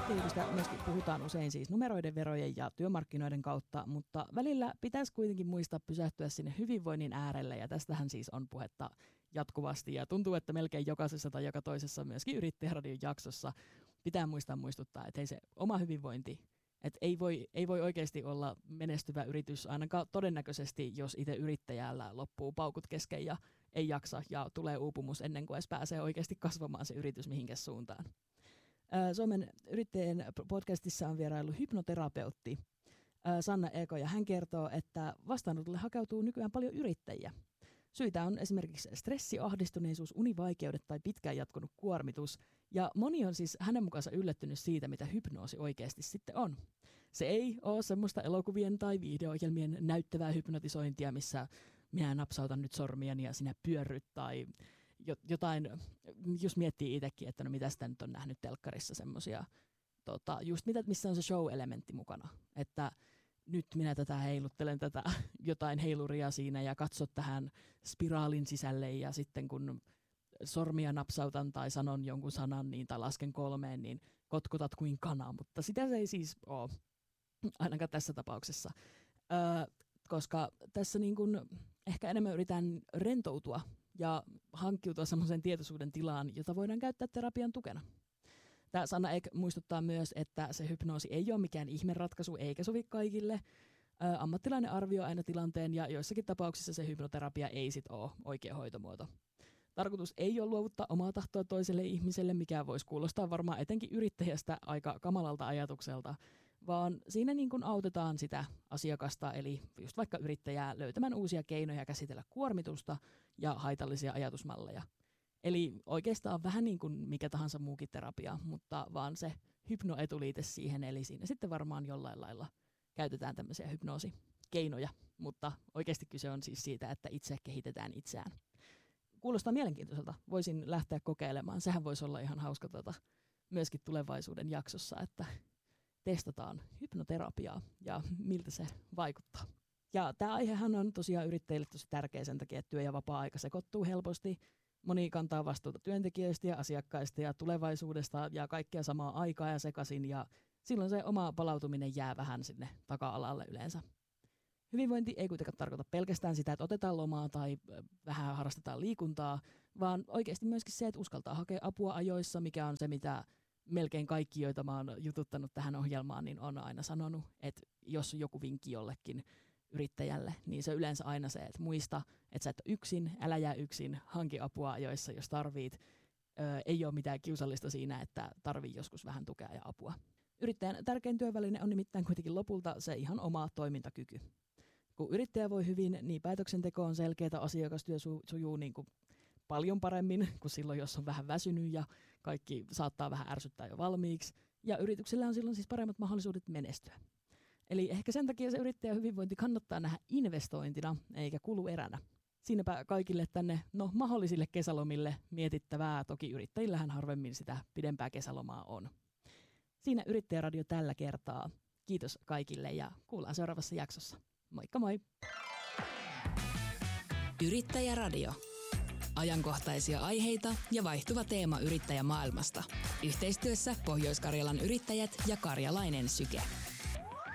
yrittäjyydestä myöskin puhutaan usein siis numeroiden, verojen ja työmarkkinoiden kautta, mutta välillä pitäisi kuitenkin muistaa pysähtyä sinne hyvinvoinnin äärelle, ja tästähän siis on puhetta jatkuvasti, ja tuntuu, että melkein jokaisessa tai joka toisessa myöskin Yrittäjäradion jaksossa pitää muistuttaa, että hei, se oma hyvinvointi, että ei voi oikeasti olla menestyvä yritys ainakaan todennäköisesti, jos itse yrittäjällä loppuu paukut kesken ja ei jaksa ja tulee uupumus ennen kuin edes pääsee oikeasti kasvamaan se yritys mihinkäs suuntaan. Suomen yrittäjien podcastissa on vierailu hypnoterapeutti Sanna Eko, ja hän kertoo, että vastaanotolle hakeutuu nykyään paljon yrittäjiä. Syitä on esimerkiksi stressi, ahdistuneisuus, univaikeudet tai pitkään jatkunut kuormitus, ja moni on siis hänen mukaansa yllättynyt siitä, mitä hypnoosi oikeasti sitten on. Se ei ole semmoista elokuvien tai video-ohjelmien näyttävää hypnotisointia, missä minä napsautan nyt sormiani ja sinä pyörryt tai jotain, jos miettii itsekin, että no mitä sitä nyt on nähnyt telkkarissa semmoisia, just missä on se show-elementti mukana, että nyt minä heiluttelen tätä jotain heiluria siinä ja katsot tähän spiraalin sisälle ja sitten kun sormia napsautan tai sanon jonkun sanan niin, tai lasken 3, niin kotkotat kuin kana, mutta sitä se ei siis ole ainakaan tässä tapauksessa, koska tässä niin kuin ehkä enemmän yritän rentoutua ja hankkiutua semmoisen tietoisuuden tilaan, jota voidaan käyttää terapian tukena. Tämä Sanna Ek muistuttaa myös, että se hypnoosi ei ole mikään ihmeratkaisu eikä sovi kaikille. Ammattilainen arvioi aina tilanteen ja joissakin tapauksissa se hypnoterapia ei sit ole oikea hoitomuoto. Tarkoitus ei ole luovuttaa omaa tahtoa toiselle ihmiselle, mikä voisi kuulostaa varmaan etenkin yrittäjästä aika kamalalta ajatukselta, vaan siinä niin kuin autetaan sitä asiakasta, eli just vaikka yrittäjää löytämään uusia keinoja käsitellä kuormitusta ja haitallisia ajatusmalleja. Eli oikeastaan vähän niin kuin mikä tahansa muukin terapia, mutta vaan se hypnoetuliite siihen, eli siinä sitten varmaan jollain lailla käytetään tämmöisiä hypnoosikeinoja, mutta oikeasti kyse on siis siitä, että itse kehitetään itseään. Kuulostaa mielenkiintoiselta, voisin lähteä kokeilemaan, sehän voisi olla ihan hauska myöskin tulevaisuuden jaksossa, että testataan hypnoterapiaa ja miltä se vaikuttaa. Ja tämä aihehan on tosiaan yrittäjille tosi tärkeä sen takia, että työ- ja vapaa-aika sekoittuu helposti. Moni kantaa vastuuta työntekijöistä ja asiakkaista ja tulevaisuudesta ja kaikkea samaa aikaa ja sekaisin, ja silloin se oma palautuminen jää vähän sinne taka-alalle yleensä. Hyvinvointi ei kuitenkaan tarkoita pelkästään sitä, että otetaan lomaa tai vähän harrastetaan liikuntaa, vaan oikeasti myöskin se, että uskaltaa hakea apua ajoissa, mikä on se, mitä melkein kaikki, joita mä oon jututtanut tähän ohjelmaan, niin on aina sanonut, että jos joku vinkki jollekin yrittäjälle, niin se on yleensä aina se, että muista, että sä et ole yksin, älä jää yksin, hanki apua ajoissa, jos tarvit. Ei ole mitään kiusallista siinä, että tarvii joskus vähän tukea ja apua. Yrittäjän tärkein työväline on nimittäin kuitenkin lopulta se ihan oma toimintakyky. Kun yrittäjä voi hyvin, niin päätöksenteko on selkeää, asiakastyö sujuu niin kuin paljon paremmin kuin silloin, jos on vähän väsynyt ja kaikki saattaa vähän ärsyttää jo valmiiksi. Ja yrityksellä on silloin siis paremmat mahdollisuudet menestyä. Eli ehkä sen takia se yrittäjän hyvinvointi kannattaa nähdä investointina eikä kulueränä. Siinäpä kaikille tänne mahdollisille kesälomille mietittävää, toki yrittäjillähän harvemmin sitä pidempää kesälomaa on. Siinä Yrittäjäradio tällä kertaa. Kiitos kaikille ja kuullaan seuraavassa jaksossa. Moikka moi! Yrittäjäradio. Ajankohtaisia aiheita ja vaihtuva teema yrittäjämaailmasta. Yhteistyössä Pohjois-Karjalan yrittäjät ja Karjalainen Syke.